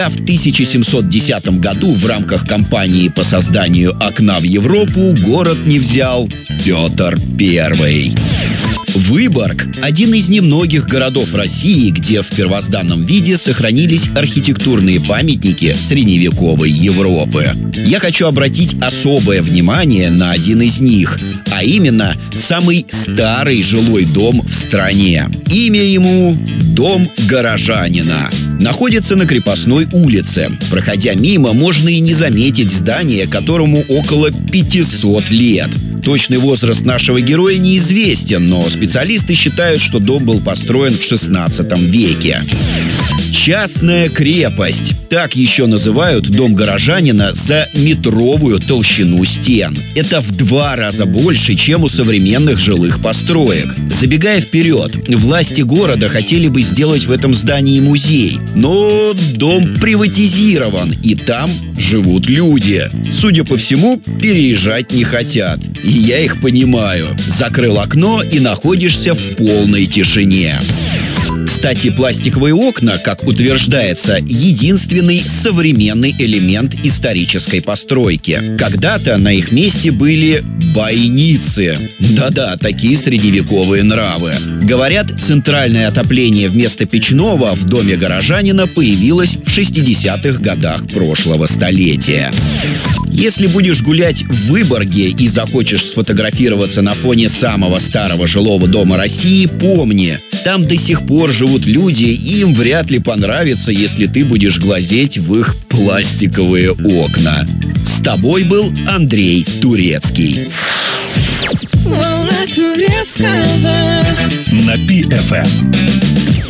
А в 1710 году в рамках кампании по созданию окна в Европу город не взял Петр I. Выборг – один из немногих городов России, где в первозданном виде сохранились архитектурные памятники средневековой Европы. Я хочу обратить особое внимание на один из них, а именно самый старый жилой дом в стране. Имя ему – Дом Горожанина. Находится на Крепостной улице. Проходя мимо, можно и не заметить здание, которому около 500 лет. Точный возраст нашего героя неизвестен, но специалисты считают, что дом был построен в 16 веке. Частная крепость. Так еще называют дом горожанина за метровую толщину стен. Это в 2 раза больше, чем у современных жилых построек. Забегая вперед, власти города хотели бы сделать в этом здании музей. Но дом приватизирован, и там живут люди. Судя по всему, переезжать не хотят. И я их понимаю. Закрыл окно и находишься в полной тишине. Кстати, пластиковые окна, как утверждается, единственный современный элемент исторической постройки. Когда-то на их месте были бойницы. Да-да, такие средневековые нравы. Говорят, центральное отопление вместо печного в доме горожанина появилось в 60-х годах прошлого столетия. Если будешь гулять в Выборге и захочешь сфотографироваться на фоне самого старого жилого дома России, помни, там до сих пор живут люди, и им вряд ли понравится, если ты будешь глазеть в их пластиковые окна. С тобой был Андрей Турецкий. Волна турецкого на PFM.